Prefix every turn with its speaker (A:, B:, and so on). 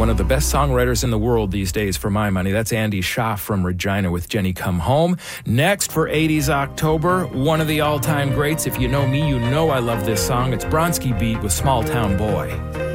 A: one of the best songwriters in the world these days, for my money. That's Andy Schaaf from Regina with Jenny Come Home. Next, for 80s October, one of the all-time greats. If you know me, you know I love this song. It's Bronski Beat with Small Town Boy.